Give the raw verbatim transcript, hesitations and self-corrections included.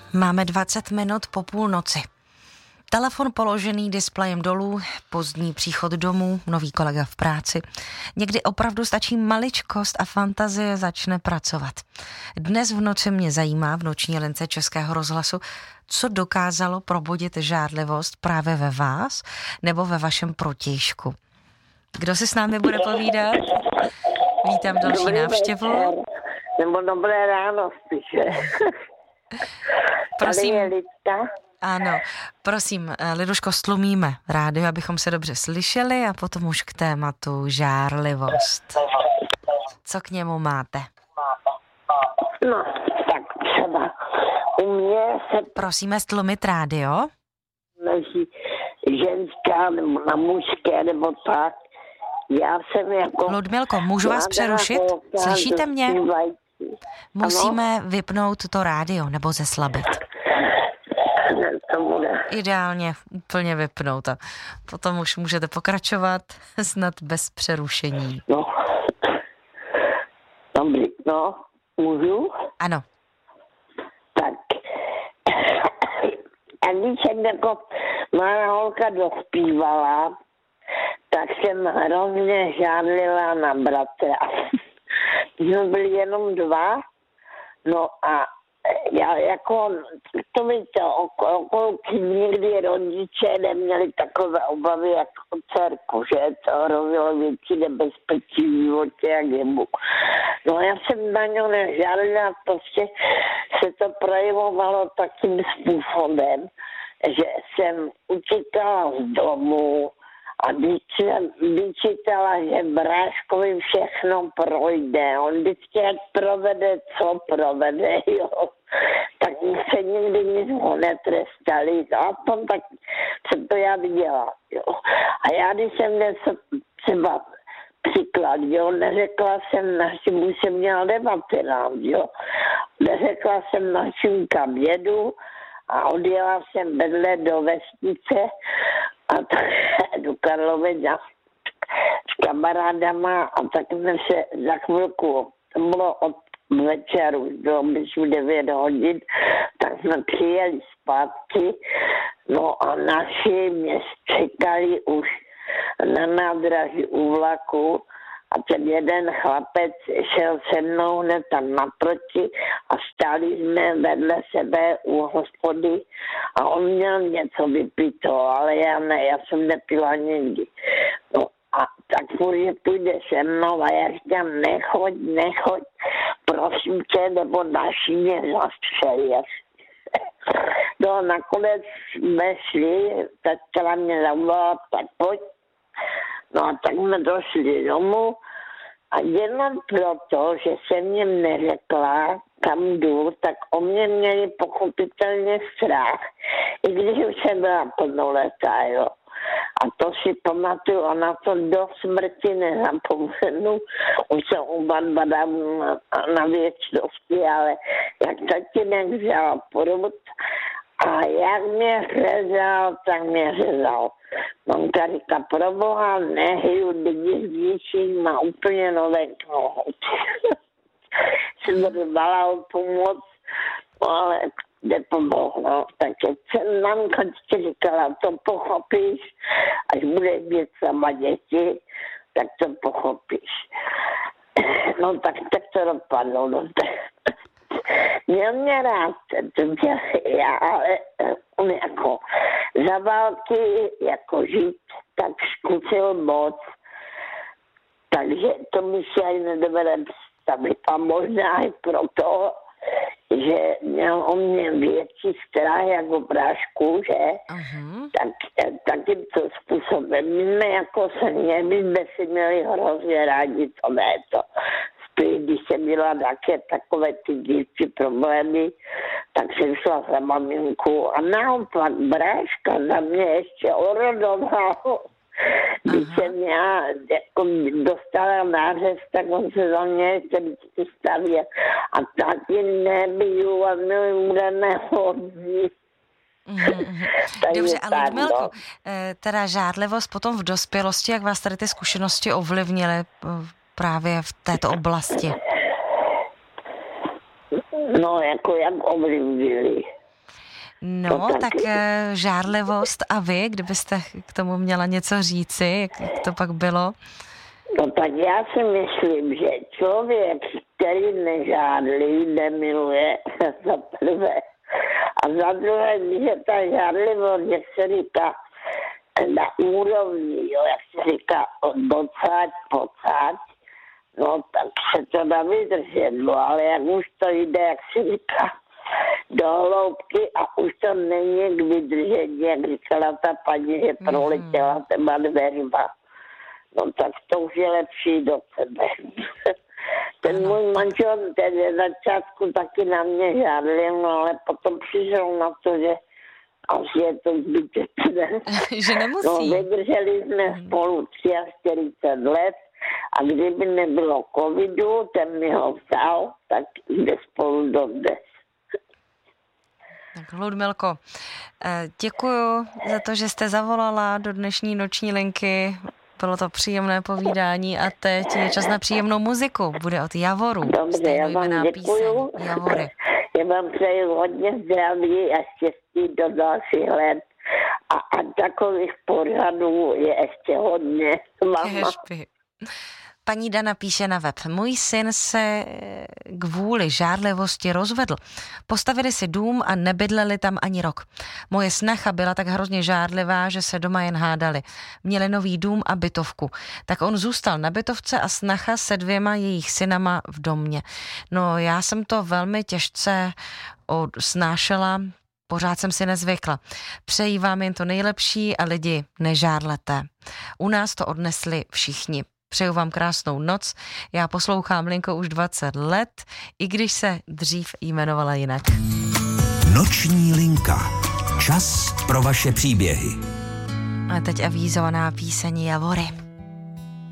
Máme dvacet minut po půlnoci. Telefon položený displejem dolů, pozdní příchod domů, nový kolega v práci. Někdy opravdu stačí maličkost a fantazie začne pracovat. Dnes v noci mě zajímá v noční lince Českého rozhlasu, co dokázalo probudit žárlivost právě ve vás nebo ve vašem protějšku. Kdo si s námi bude povídat? Vítám další Dobrý návštěvu. večer. Nebo dobré ráno spíše. Prosím. Tady je Lidka. Ano, prosím, Liduško, stlumíme rádio, abychom se dobře slyšeli a potom už k tématu žárlivost. Co k němu máte? No, tak třeba u mě se Prosíme stlumit rádio. leží ženská nebo na mužské nebo tak. Já jsem jako... Ludmilko, můžu vás mladá přerušit? holka, Slyšíte mě? dospívající. Musíme vypnout to rádio nebo zeslabit. To bude. Ideálně úplně vypnout a potom už můžete pokračovat snad bez přerušení. No. Dobrý, no. Můžu? Ano. Tak. A když jsem jako malá holka dospívala, tak jsem hrozně žádlila na bratra. Jsme byli jenom dva, no a já jako, to víte, okolky nikdy rodiče neměli takové obavy jako dcerku, že to hrozilo větší nebezpečí v životě jak jemu. No a já jsem na něho nežádala, prostě se to projevovalo takým způsobem, že jsem utíkala z domu a vyčítala, že bráškovi všechno projde. On vždycky ať provede, co provede, jo. Tak se nikdy nic ho netrestali. A tom tak jsem to já viděla, jo. A já, když jsem něco třeba příklad, jo, neřekla jsem našim, už jsem měla devatenáct, jo. Neřekla jsem našim, kam jedu, a odjela jsem vedle do vesnice a tak do Karlovic s kamarádama a tak jsme se za chvilku, to bylo od večeru, bylo myslím devět hodin, tak jsme přijeli zpátky, no a naši mě čekali už na nádraží u vlaku. A ten jeden chlapec šel se mnou hned tam naproti a stáli jsme vedle sebe u hospody a on měl něco vypito, ale já ne, já jsem nepila nikdy. No a tak furt, že půjde se mnou a já říkám, nechoď, nechoď, prosím tě, nebo naši mě zastřelí. No a nakonec jsme šli, tačka mě zavolala, tak pojď. No a tak jsme došli domů a jenom proto, že jsem jim neřekla, kam jdu, tak o mě měli pochopitelně strach, i když už jsem byla plnoletá, jo. A to si pamatuju a na to do smrti nezapomenu. Už jsem u Barbadamu na, na věčnosti, ale jak tatínek vzal prut a jak mě řezal, tak mě řezal. Mamka říká, pro boha, nehyju lidi s ničím, má úplně nové nohou. Jsem dala o pomoc, ale nepomohlo. Takže jsem mamka vždycky říkala, to pochopíš, až budeš mít sama děti, tak to pochopíš. No tak, tak to dopadlo. No, měl mě rád, to měl já, ale on jako za války jako žít, tak zkusil moc. Takže to mi si ani nedovedem představit. A možná i proto, že měl o mě větší strach jako brášku, že? Uh-huh. Tak, takýmto způsobem. My jsme jako se měli, my jsme si měli hrozně rádi, to ne to. Když jsem měla také takové ty dílčí problémy, tak jsem šla za maminku a naopak bráška na mě ještě orodoval. Když jsem já jako dostala nářez, tak on se za mě ještě vždycky stavěl. A taky nebiju a my nehodí. Mm-hmm. Dobře, a Ludmilko, teda žádlivost potom v dospělosti, jak vás tady ty zkušenosti ovlivnily právě v této oblasti? No, jako jak ovlivnili. No, to tak e, žárlivost a vy, kdybyste k tomu měla něco říci, jak to pak bylo? No tak já si myslím, že člověk, který nežádlí, nemiluje za prvé. A za druhé, když je ta žádlivost, jak se říká, na úrovni, jo, jak se říká, od docáť, pocáť, no tak se to dá vydržet, no ale jak už to jde, jak se říká, do hloubky a už to není k vydržení, jak říkala ta paní, že proletěla těma dveřma. No tak to už je lepší do sebe. Ten můj manžel, ten je na začátku taky na mě žádlil, no ale potom přišel na to, že asi je to zbytečné. Že nemusí. No vydrželi jsme spolu čtyřicet tři let a kdyby nebylo covidu, ten mi ho vzal, tak jde spolu dodnes. Tak Ludmilko, děkuju za to, že jste zavolala do dnešní noční linky. Bylo to příjemné povídání a teď je čas na příjemnou muziku. Bude od Javoru. Dobře, já vám děkuju. Javory. Já vám přeju hodně zdraví a štěstí do dalších let. A, a takových pořadů je ještě hodně. Mama. Paní Dana píše na web. Můj syn se kvůli žárlivosti rozvedl. Postavili si dům a nebydleli tam ani rok. Moje snacha byla tak hrozně žárlivá, že se doma jen hádali. Měli nový dům a bytovku. Tak on zůstal na bytovce a snacha se dvěma jejich synama v domě. No já jsem to velmi těžce snášela, pořád jsem si nezvykla. Přeji vám jen to nejlepší a lidi, nežárlete. U nás to odnesli všichni. Přeju vám krásnou noc. Já poslouchám Linko už dvacet let, i když se dřív jmenovala jinak. Noční linka. Čas pro vaše příběhy. A teď avizovaná píseň Javory.